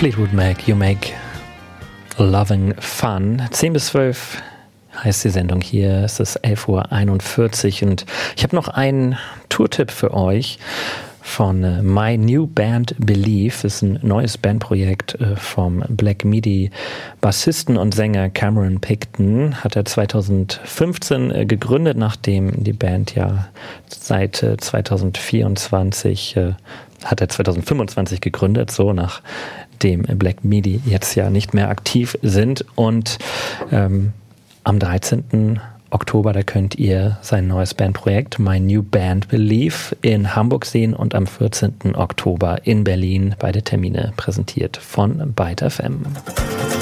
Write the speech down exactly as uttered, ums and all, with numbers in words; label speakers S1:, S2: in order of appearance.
S1: Fleetwood Mac, You Make Loving Fun. zehn bis zwölf heißt die Sendung hier. Es ist elf Uhr einundvierzig und ich habe noch einen Tourtipp für euch von uh, My New Band Believe. Das ist ein neues Bandprojekt uh, vom Black Midi Bassisten und Sänger Cameron Picton. Hat er zweitausendfünfzehn uh, gegründet, nachdem die Band ja seit uh, zweitausendvierundzwanzig uh, hat er zweitausendfünfundzwanzig gegründet, so nachdem Black Midi jetzt ja nicht mehr aktiv sind. Und ähm, am dreizehnten Oktober, da könnt ihr sein neues Bandprojekt My New Band Believe in Hamburg sehen und am vierzehnten Oktober in Berlin beide Termine präsentiert von Byte F M.